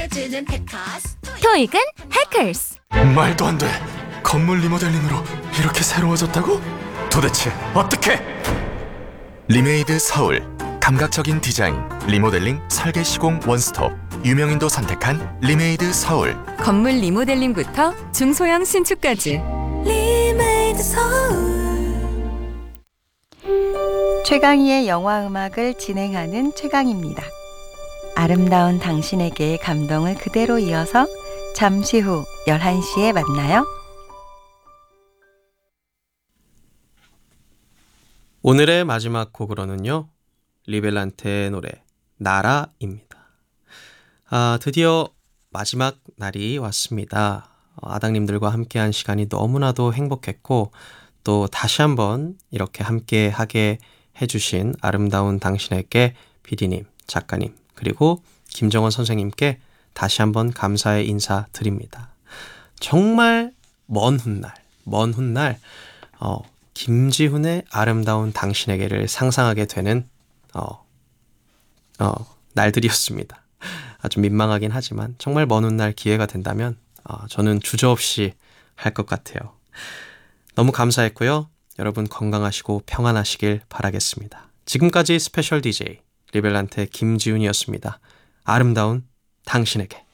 알려주는 해커스. 토익은 해커스. 말도 안 돼. 건물 리모델링으로 이렇게 새로워졌다고? 도대체 어떻게? 리메이드 서울. 감각적인 디자인, 리모델링, 설계 시공 원스톱. 유명인도 선택한 리메이드 서울. 건물 리모델링부터 중소형 신축까지. 리메이드 서울. 최강희의 영화음악을 진행하는 최강희입니다. 아름다운 당신에게의 감동을 그대로 이어서 잠시 후 11시에 만나요. 오늘의 마지막 곡으로는요, 리벨란테의 노래 나라입니다. 드디어 마지막 날이 왔습니다. 아당님들과 함께한 시간이 너무나도 행복했고, 또 다시 한번 이렇게 함께 하게 해주신 아름다운 당신에게 PD님, 작가님, 그리고 김정원 선생님께 다시 한번 감사의 인사 드립니다. 정말 먼 훗날 김지훈의 아름다운 당신에게를 상상하게 되는 날들이었습니다. 아주 민망하긴 하지만 정말 먼 훗날 기회가 된다면 저는 주저없이 할 것 같아요. 너무 감사했고요. 여러분 건강하시고 평안하시길 바라겠습니다. 지금까지 스페셜 DJ 리벨란테 김지훈이었습니다. 아름다운 당신에게.